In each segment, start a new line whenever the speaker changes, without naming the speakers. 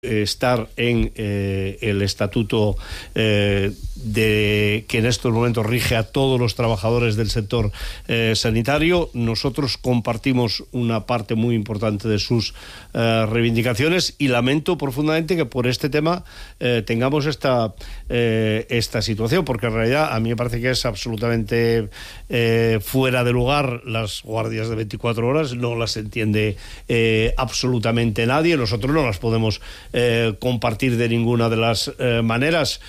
estar en el estatuto que en estos momentos rige a todos los trabajadores del sector sanitario. Nosotros compartimos una parte muy importante de sus reivindicaciones y lamento profundamente que por este tema tengamos esta situación, porque en realidad a mí me parece que es absolutamente fuera de lugar las guardias de 24 horas, no las entiende absolutamente nadie, nosotros no las podemos compartir de ninguna de las maneras,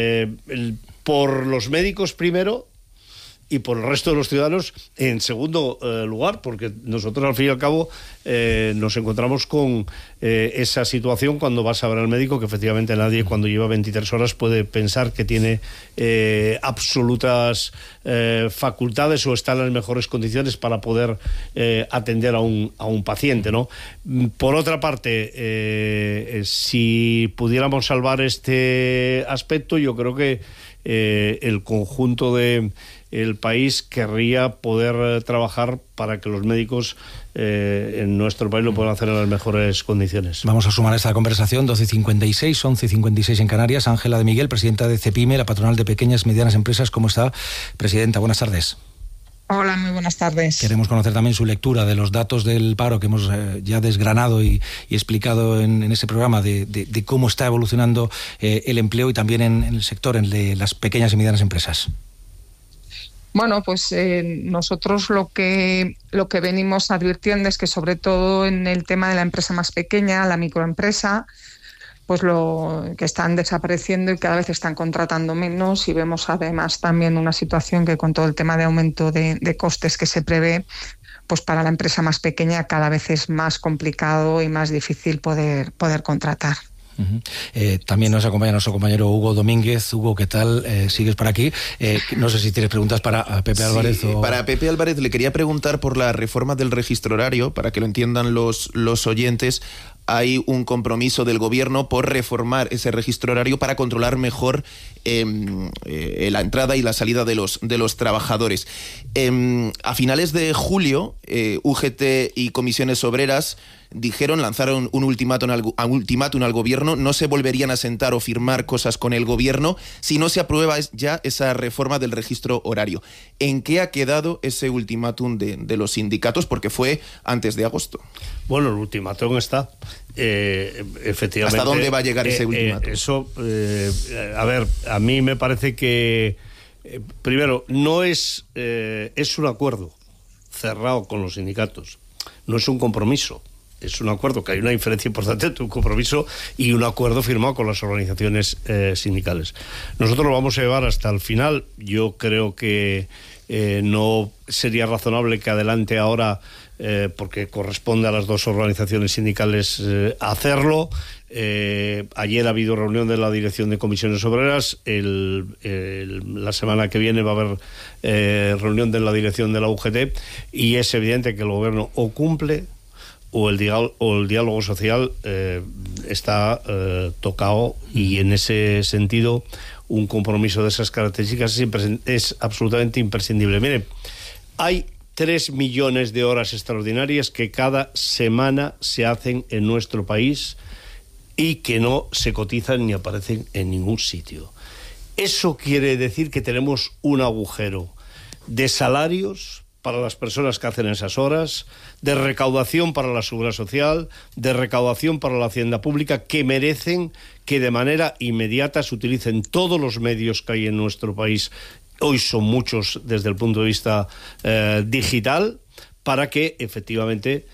por los médicos primero y por el resto de los ciudadanos en segundo lugar, porque nosotros al fin y al cabo nos encontramos con esa situación cuando vas a ver al médico, que efectivamente nadie cuando lleva 23 horas puede pensar que tiene absolutas facultades o está en las mejores condiciones para poder atender a un paciente, ¿no? Por otra parte, si pudiéramos salvar este aspecto, yo creo que el conjunto de el país querría poder trabajar para que los médicos en nuestro país lo puedan hacer en las mejores condiciones.
Vamos a sumar a esta conversación 12:56, 11:56 en Canarias. Ángela de Miguel, presidenta de CEPIME, la patronal de pequeñas y medianas empresas. ¿Cómo está, presidenta? Buenas tardes.
Hola, muy buenas tardes.
Queremos conocer también su lectura de los datos del paro que hemos ya desgranado y explicado en ese programa de cómo está evolucionando el empleo y también en el sector, en las pequeñas y medianas empresas.
Bueno, pues nosotros lo que venimos advirtiendo es que sobre todo en el tema de la empresa más pequeña, la microempresa, pues lo que están desapareciendo y cada vez están contratando menos, y vemos además también una situación que con todo el tema de aumento de costes que se prevé, pues para la empresa más pequeña cada vez es más complicado y más difícil poder contratar.
También nos acompaña nuestro compañero Hugo Domínguez. Hugo, ¿qué tal? ¿Sigues por aquí? No sé si tienes preguntas para Pepe Álvarez.
Sí, para Pepe Álvarez le quería preguntar por la reforma del registro horario, para que lo entiendan los oyentes. Hay un compromiso del gobierno por reformar ese registro horario para controlar mejor la entrada y la salida de los trabajadores. A finales de julio, UGT y comisiones obreras lanzaron un ultimátum al gobierno. No se volverían a sentar o firmar cosas con el gobierno si no se aprueba ya esa reforma del registro horario. ¿En qué ha quedado ese ultimátum de los sindicatos? Porque fue antes de agosto.
Bueno, el ultimátum está. Efectivamente.
¿Hasta dónde va a llegar ese ultimátum?
A ver, a mí me parece que primero no es un acuerdo cerrado con los sindicatos, no es un compromiso. Es un acuerdo, que hay una diferencia importante entre un compromiso y un acuerdo firmado con las organizaciones sindicales. Nosotros lo vamos a llevar hasta el final. Yo creo que no sería razonable que adelante ahora, porque corresponde a las dos organizaciones sindicales hacerlo. Ayer ha habido reunión de la dirección de comisiones obreras. La semana que viene va a haber reunión de la dirección de la UGT, y es evidente que el gobierno o cumple o el diálogo social está tocado, y en ese sentido un compromiso de esas características es absolutamente imprescindible. Miren, hay 3 millones de horas extraordinarias que cada semana se hacen en nuestro país y que no se cotizan ni aparecen en ningún sitio. Eso quiere decir que tenemos un agujero de salarios para las personas que hacen esas horas, de recaudación para la seguridad social, de recaudación para la hacienda pública, que merecen que de manera inmediata se utilicen todos los medios que hay en nuestro país. Hoy son muchos desde el punto de vista digital, para que efectivamente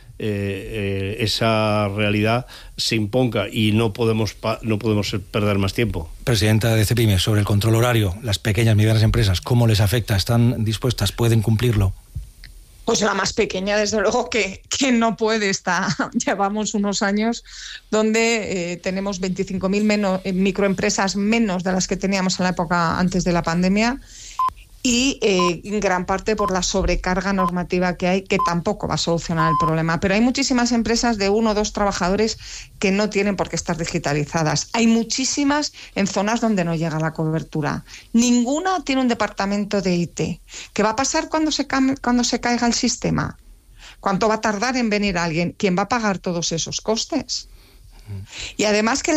esa realidad se imponga, y no podemos perder más tiempo.
Presidenta de CEPIME, sobre el control horario, las pequeñas y medianas empresas, ¿cómo les afecta? ¿Están dispuestas? ¿Pueden cumplirlo?
Pues la más pequeña, desde luego, que no puede estar. Llevamos unos años donde tenemos 25.000 microempresas menos de las que teníamos en la época antes de la pandemia, y en gran parte por la sobrecarga normativa que hay, que tampoco va a solucionar el problema. Pero hay muchísimas empresas de 1 o 2 trabajadores que no tienen por qué estar digitalizadas. Hay muchísimas en zonas donde no llega la cobertura. Ninguna tiene un departamento de IT. ¿Qué va a pasar cuando se caiga el sistema? ¿Cuánto va a tardar en venir alguien? ¿Quién va a pagar todos esos costes? Y además que